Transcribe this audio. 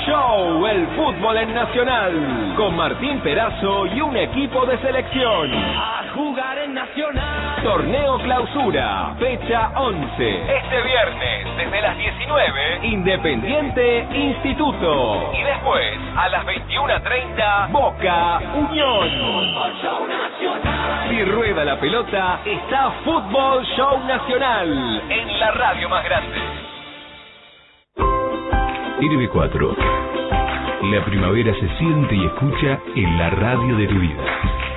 Show, el fútbol en Nacional, con Martín Perazo y un equipo de selección. A jugar en Nacional. Torneo Clausura, fecha 11. Este viernes, desde las 19, Independiente Instituto. Y después, a las 21:30, Boca Unión. Fútbol Show Nacional. Si rueda la pelota, está Fútbol Show Nacional, en la radio más grande. RB4. La primavera se siente y escucha en la radio de tu vida.